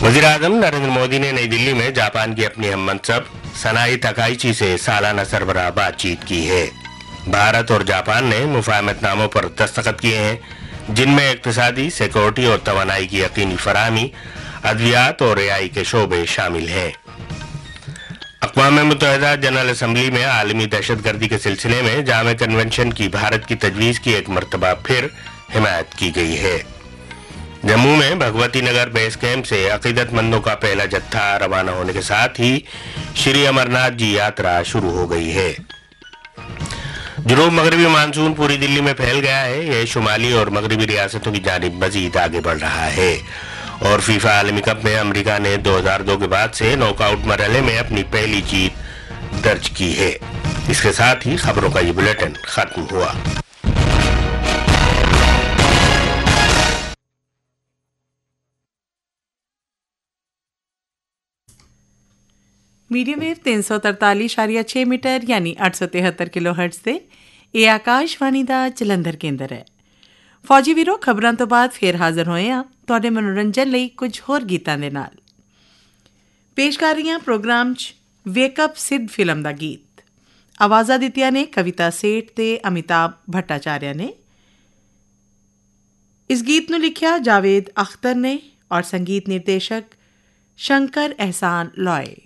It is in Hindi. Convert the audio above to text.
वज़ीर-ए-आज़म नरेंद्र मोदी ने नई दिल्ली में जापान की अपनी हममंसब सनाई तकाइची से सालाना सरबराह बातचीत की है। भारत और जापान ने मुफाहमतनामों पर दस्तखत किए हैं, जिनमें इक्तिसादी, सिक्योरिटी और तवानाई की यकीनी फराहमी, अद्वियात और रिहाई के शोबे शामिल हैं। अक़वाम मुत्तहिदा जनरल असम्बली में आलमी दहशतगर्दी के सिलसिले में जामे कन्वेंशन की भारत की तजवीज़ की एक मरतबा फिर हिमायत की गई है। जम्मू में भगवती नगर बेस कैंप से अकीदतमंदों का पहला जत्था रवाना होने के साथ ही श्री अमरनाथ जी यात्रा शुरू हो गई है। जुनूब मगरबी मानसून पूरी दिल्ली में फैल गया है। यह शुमाली और मगरबी रियासतों की जानिब मजीद आगे बढ़ रहा है और फीफा आलमी कप में अमेरिका ने 2002 के बाद से नॉकआउट मरहले में अपनी पहली जीत दर्ज की है। इसके साथ ही खबरों का ये बुलेटिन खत्म हुआ। मीडियम वेव 343.6 मीटर यानी 873 किलोहर्ट्ज से ਇਹ ਆਕਾਸ਼ਵਾਣੀ ਦਾ ਜਲੰਧਰ ਕੇਂਦਰ ਹੈ। ਫੌਜੀ ਵੀਰੋ, ਖਬਰਾਂ ਤੋਂ ਬਾਅਦ ਫੇਰ ਹਾਜ਼ਰ ਹੋਏ ਹਾਂ ਤੁਹਾਡੇ ਮਨੋਰੰਜਨ ਲਈ ਕੁਝ ਹੋਰ ਗੀਤਾਂ ਦੇ ਨਾਲ। ਪੇਸ਼ ਕਰ ਰਹੀਆਂ ਪ੍ਰੋਗਰਾਮ 'ਚ ਵੇਕ ਅਪ ਸਿੱਧ ਫਿਲਮ ਦਾ ਗੀਤ। ਆਵਾਜ਼ਾਂ ਦਿੱਤੀਆਂ ਨੇ ਕਵਿਤਾ ਸੇਠ ਤੇ ਅਮਿਤਾਭ ਭੱਟਾਚਾਰਿਆ ਨੇ। ਇਸ ਗੀਤ ਨੂੰ ਲਿਖਿਆ ਜਾਵੇਦ ਅਖਤਰ ਨੇ ਔਰ ਸੰਗੀਤ ਨਿਰਦੇਸ਼ਕ ਸ਼ੰਕਰ ਅਹਿਸਾਨ ਲੋਏ।